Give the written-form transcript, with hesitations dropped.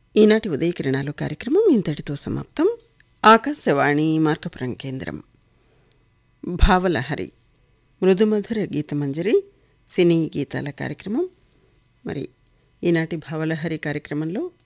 ఈనాటి ఉదయకిరణాలు కార్యక్రమం ఇంతటితో సమాప్తం. ఆకాశవాణి మార్కపురం కేంద్రం. భావలహరి మృదుమధుర గీతమంజరి సినీ గీతాల కార్యక్రమం. మరి ఈనాటి భావలహరి కార్యక్రమంలో